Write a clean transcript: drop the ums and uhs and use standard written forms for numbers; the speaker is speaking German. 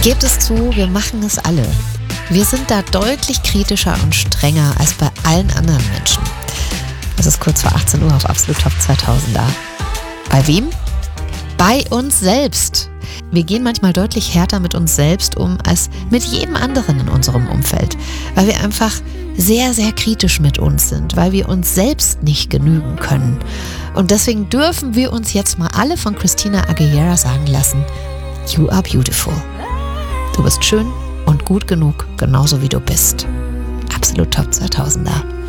Gebt es zu, wir machen es alle. Wir sind da deutlich kritischer und strenger als bei allen anderen Menschen. Es ist kurz vor 18 Uhr auf Absolut Top 2000er. Bei wem? Bei uns selbst. Wir gehen manchmal deutlich härter mit uns selbst um als mit jedem anderen in unserem Umfeld, weil wir einfach sehr, sehr kritisch mit uns sind, weil wir uns selbst nicht genügen können. Und deswegen dürfen wir uns jetzt mal alle von Christina Aguilera sagen lassen: You are beautiful. Du bist schön und gut genug, genauso wie du bist. Absolut Top 2000er.